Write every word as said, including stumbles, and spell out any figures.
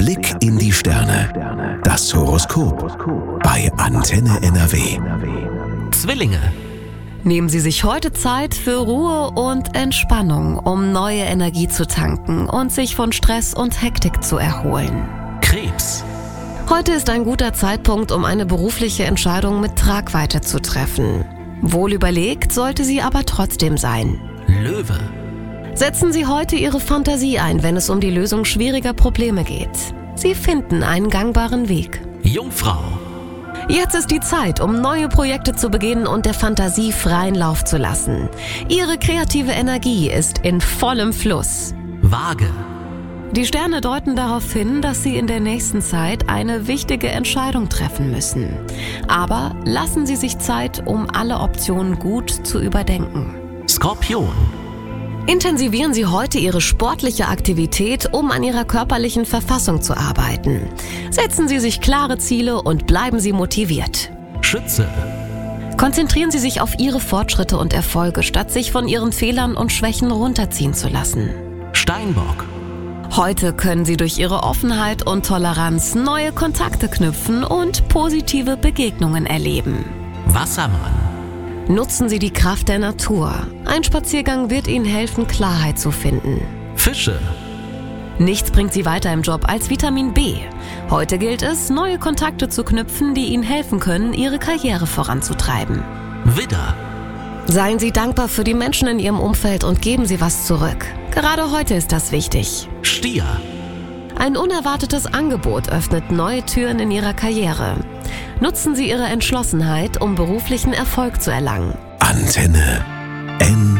Blick in die Sterne. Das Horoskop bei Antenne N R W. Zwillinge. Nehmen Sie sich heute Zeit für Ruhe und Entspannung, um neue Energie zu tanken und sich von Stress und Hektik zu erholen. Krebs. Heute ist ein guter Zeitpunkt, um eine berufliche Entscheidung mit Tragweite zu treffen. Wohl überlegt sollte sie aber trotzdem sein. Löwe. Setzen Sie heute Ihre Fantasie ein, wenn es um die Lösung schwieriger Probleme geht. Sie finden einen gangbaren Weg. Jungfrau. Jetzt ist die Zeit, um neue Projekte zu beginnen und der Fantasie freien Lauf zu lassen. Ihre kreative Energie ist in vollem Fluss. Waage. Die Sterne deuten darauf hin, dass Sie in der nächsten Zeit eine wichtige Entscheidung treffen müssen. Aber lassen Sie sich Zeit, um alle Optionen gut zu überdenken. Skorpion. Intensivieren Sie heute Ihre sportliche Aktivität, um an Ihrer körperlichen Verfassung zu arbeiten. Setzen Sie sich klare Ziele und bleiben Sie motiviert. Schütze. Konzentrieren Sie sich auf Ihre Fortschritte und Erfolge, statt sich von Ihren Fehlern und Schwächen runterziehen zu lassen. Steinbock. Heute können Sie durch Ihre Offenheit und Toleranz neue Kontakte knüpfen und positive Begegnungen erleben. Wassermann. Nutzen Sie die Kraft der Natur. Ein Spaziergang wird Ihnen helfen, Klarheit zu finden. Fische. Nichts bringt Sie weiter im Job als Vitamin B. Heute gilt es, neue Kontakte zu knüpfen, die Ihnen helfen können, Ihre Karriere voranzutreiben. Widder. Seien Sie dankbar für die Menschen in Ihrem Umfeld und geben Sie was zurück. Gerade heute ist das wichtig. Stier. Ein unerwartetes Angebot öffnet neue Türen in Ihrer Karriere. Nutzen Sie Ihre Entschlossenheit, um beruflichen Erfolg zu erlangen. Antenne N R W.